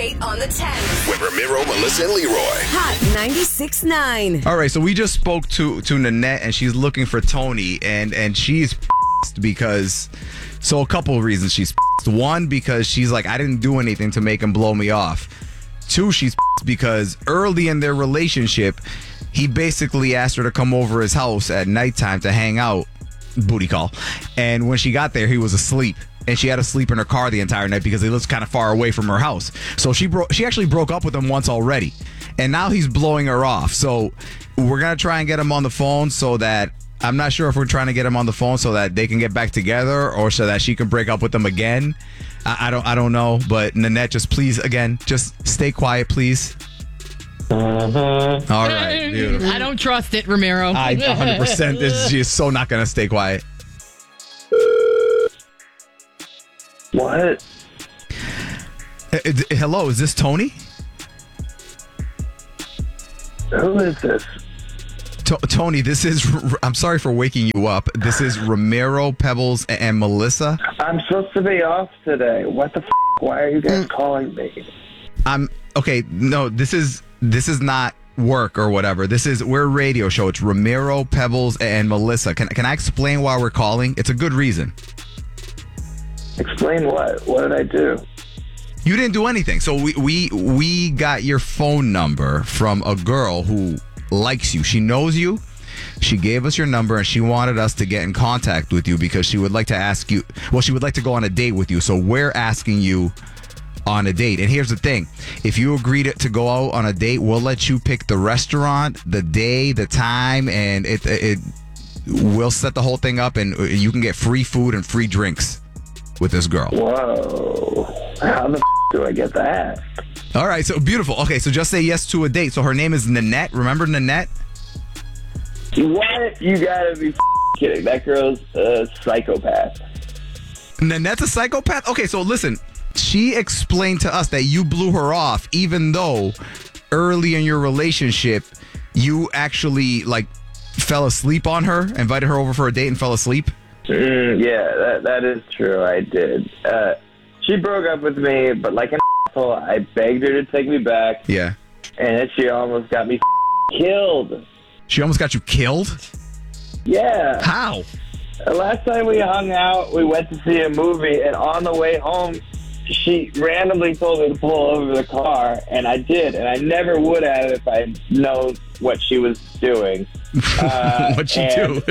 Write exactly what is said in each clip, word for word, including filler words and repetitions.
Eight on the ten. With Ramiro, Melissa, and Leroy. Hot ninety-six point nine. All right, so we just spoke to to Nanette, and she's looking for Tony, and and she's pissed because, so a couple of reasons she's pissed. One, because she's like, I didn't do anything to make him blow me off. Two, she's pissed because early in their relationship, he basically asked her to come over his house at nighttime to hang out, booty call, and when she got there, he was asleep. And she had to sleep in her car the entire night because he lives kind of far away from her house. So she broke. She actually broke up with him once already. And now he's blowing her off. So we're going to try and get him on the phone so that, I'm not sure if we're trying to get him on the phone so that they can get back together or so that she can break up with him again. I, I don't I don't know. But Nanette, just please, again, just stay quiet, please. Uh-huh. All right. Beautiful. I don't trust it, Ramiro. I one hundred percent. This, she is so not going to stay quiet. What? Uh, uh, hello, is this Tony? Who is this? T- Tony, this is, I'm sorry for waking you up. This is Ramiro, Pebbles, and Melissa. I'm supposed to be off today. What the f***? Why are you guys calling me? I'm, okay, no, this is, this is not work or whatever. This is, we're a radio show. It's Ramiro, Pebbles, and Melissa. Can, can I explain why we're calling? It's a good reason. Explain what? What did I do? You didn't do anything. So we, we, we got your phone number from a girl who likes you. She knows you. She gave us your number and she wanted us to get in contact with you because she would like to ask you, well, she would like to go on a date with you. So we're asking you on a date. And here's the thing. If you agree to, to go out on a date, we'll let you pick the restaurant, the day, the time, and it, it, we'll set the whole thing up and you can get free food and free drinks with this girl. Whoa. How the f*** do I get that? All right, so beautiful. Okay, so just say yes to a date. So her name is Nanette. Remember Nanette? What? You gotta be f***ing kidding. That girl's a psychopath. Nanette's a psychopath? Okay, so listen. She explained to us that you blew her off even though early in your relationship, you actually, like, fell asleep on her, invited her over for a date and fell asleep. Mm, yeah, that that is true. I did. Uh, she broke up with me, but like an asshole, I begged her to take me back. Yeah. And then she almost got me f- killed. She almost got you killed? Yeah. How? The last time we hung out, we went to see a movie, and on the way home, she randomly told me to pull over the car, and I did, and I never would have if I'd known what she was doing. Uh, What'd she do?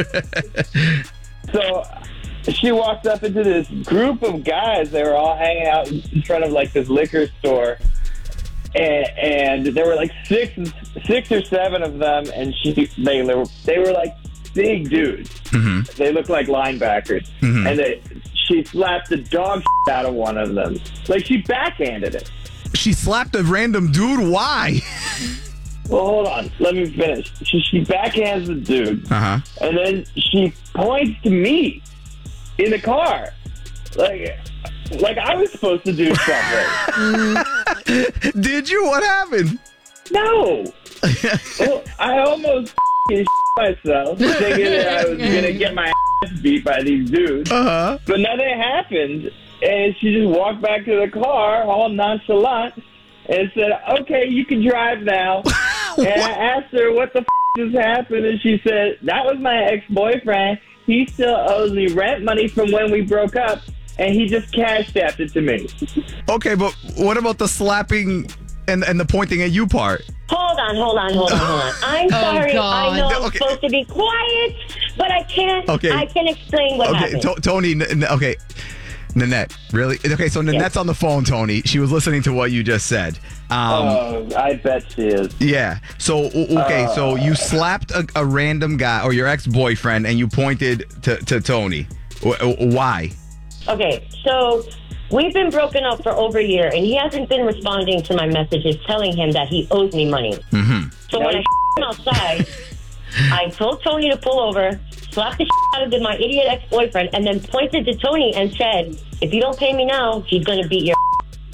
So she walked up into this group of guys. They were all hanging out in front of like this liquor store, and, and there were like six, six or seven of them. And she, they, they were, they were like big dudes. Mm-hmm. They looked like linebackers, mm-hmm. and they, she slapped the dog out of one of them. Like she backhanded it. She slapped a random dude? Why? Well, hold on. Let me finish. She, she backhands the dude, uh-huh. and then she points to me in the car, like, like I was supposed to do something. Did you? What happened? No. Well, I almost f***ing myself, thinking that I was gonna get my ass beat by these dudes, uh-huh. but nothing happened, and she just walked back to the car, all nonchalant, and said, "Okay, you can drive now." And I asked her what the f*** just happened, and she said, that was my ex-boyfriend. He still owes me rent money from when we broke up, and he just cashed after to me. Okay, but what about the slapping and, and the pointing at you part? Hold on, hold on, hold on, hold on. I'm Oh, sorry. God. I know I'm Okay. supposed to be quiet, but I can't. Okay. I can explain what Okay, happened. to- Tony, n- n- okay. Nanette, really? Okay, so Nanette's on the phone, Tony. She was listening to what you just said. Um, Oh, I bet she is. yeah. So, o- okay, Uh. so you slapped a, a random guy or your ex-boyfriend and you pointed to, to Tony. W- why? Okay, so we've been broken up for over a year, and he hasn't been responding to my messages telling him that he owes me money. Mm-hmm. So when I him outside, I told Tony to pull over, slapped the out of my idiot ex-boyfriend, and then pointed to Tony and said, if you don't pay me now, he's going to beat your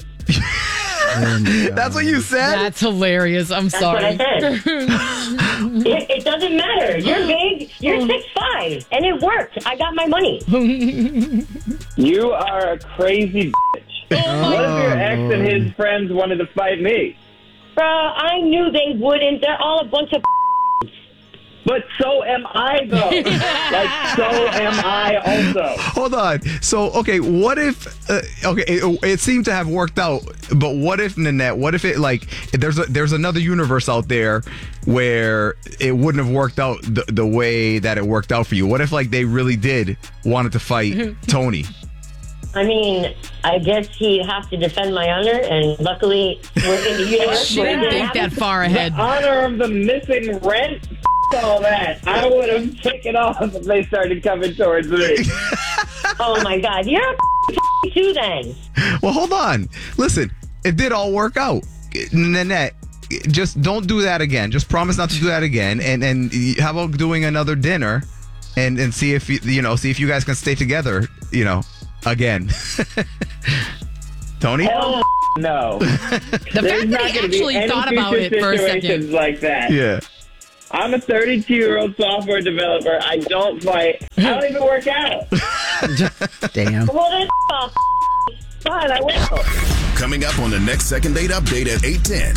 That's what you said? That's hilarious. I'm That's sorry. what I said. it, it doesn't matter. You're big. You're six five, and it worked. I got my money. You are a crazy bitch. What if your ex and his friends wanted to fight me? Bro, I knew they wouldn't. They're all a bunch of. But so am I, though. Like, so am I also. Hold on. So, okay, what if? Uh, okay, it, it seemed to have worked out, but what if, Nanette? What if it like there's a there's another universe out there where it wouldn't have worked out the, the way that it worked out for you? What if like they really did wanted to fight Tony? I mean, I guess he'd have to defend my honor, and luckily we're in the universe. She where it didn't didn't think that happen. far ahead. Honor of the missing rent. F- all that. I would have taken off if they started coming towards me. Oh my God, you're a too then. Well, hold on. Listen, it did all work out. Nanette, just don't do that again. Just promise not to do that again. And and how about doing another dinner, and and see if you you know see if you guys can stay together. You know, again. Tony. Hell no. The There's fact not that he going to be actually any thought about future it for a situations second. like that. Yeah. I'm a thirty-two-year-old software developer. I don't fight. I don't even work out. Damn. Well, then, off. Fine, I will. Coming up on the next Second Date Update at eight ten.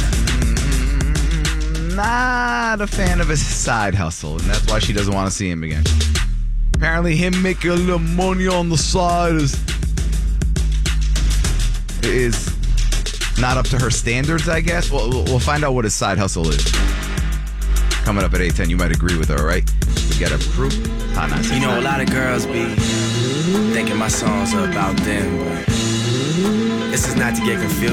Not a fan of his side hustle, and that's why she doesn't want to see him again. Apparently, him making a little money on the side is is not up to her standards, I guess. We'll, we'll find out what his side hustle is. Coming up at eight ten, you might agree with her, all right? We got a proof. Ah, nah, You know, a lot of girls be thinking my songs are about them, but this is not to get confused.